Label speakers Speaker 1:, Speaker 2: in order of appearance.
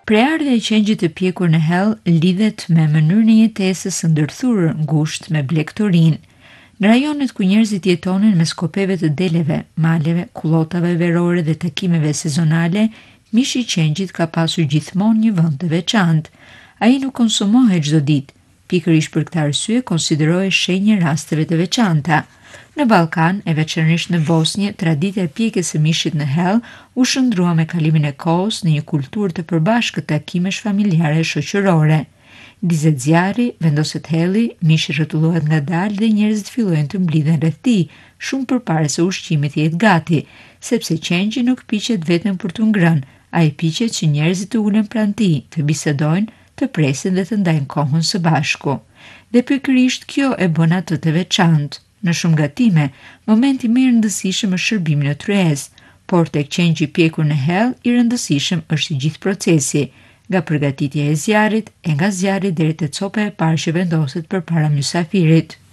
Speaker 1: Preardhja e qengjit të pjekur në hell lidhet me mënyrën e jetesës së ndërthurur ngushtë me blegtorin. Në rajonet ku njerëzit jetonin mes kopeve të deleve, maleve, kullotave verore dhe takimeve sezonale, mishi i qengjit ka pasur gjithmonë një vend të veçantë. Ai nuk konsumohej çdo ditë. Pikërisht për këtë arsye konsiderohej shenjë rasteve të veçanta. Në Ballkan, e veçanërisht në Bosnjë, tradita e pjekjes së mishit në hell u shndrua me kalimin e kohës në një kulturë të përbashkët takimesh familjare e shoqërore. Dizet zjarri, vendoset helli, mishi rrotullohet ngadalë dhe njerëzit fillojnë të mblidhen rreth tij, shumë përpara se ushqimi të jetë gati, sepse qengji nuk piqet vetëm për t'u ngrënë, ai piqet që njerëzit të ulen pranë tij, të bisedojnë, të presin dhe të ndajnë kohën së bashku. Dhe pikërisht kjo e bën atë të veçantë. Në shumë gatime, momenti më i rëndësishëm është shërbimi në tryezë, por tek qengji i pjekur në hell, i rëndësishëm është i gjithë procesi, nga përgatitja e zjarrit, e nga zjarri deri te copa e parë që vendoset përpara mysafirit.